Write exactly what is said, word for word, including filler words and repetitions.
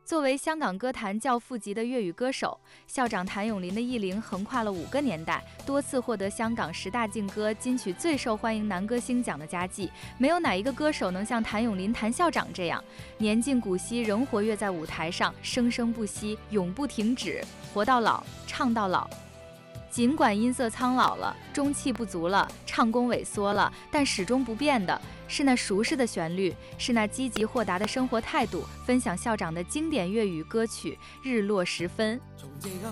作为香港歌坛教父级的粤语歌手，校长谭咏麟的艺龄横跨了五个年代，多次获得香港十大劲歌金曲最受欢迎男歌星奖的佳绩。没有哪一个歌手能像谭咏麟谭校长这样，年近古稀仍活跃在舞台上，生生不息，永不停止，活到老，唱到老。尽管音色苍老了，中气不足了，唱功萎缩了，但始终不变的是那熟悉的旋律，是那积极豁达的生活态度。分享校长的经典粤语歌曲《日落时分》。